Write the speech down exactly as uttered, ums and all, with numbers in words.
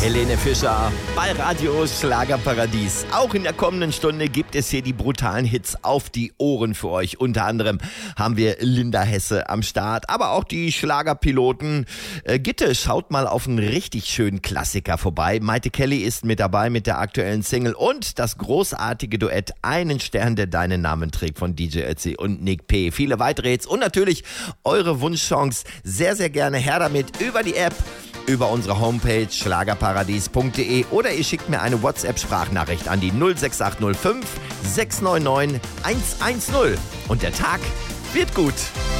Helene Fischer bei Radio Schlagerparadies. Auch in der kommenden Stunde gibt es hier die brutalen Hits auf die Ohren für euch. Unter anderem haben wir Linda Hesse am Start, aber auch die Schlagerpiloten. Äh, Gitte, schaut mal auf einen richtig schönen Klassiker vorbei. Maite Kelly ist mit dabei mit der aktuellen Single und das großartige Duett Einen Stern, der deinen Namen trägt von D J Ötzi und Nick P. Viele weitere Hits und natürlich eure Wunschchance. Sehr, sehr gerne her damit über die App, über unsere Homepage schlagerparadies punkt de oder ihr schickt mir eine WhatsApp-Sprachnachricht an die null sechs acht null fünf sechs neun neun eins eins null. Und der Tag wird gut.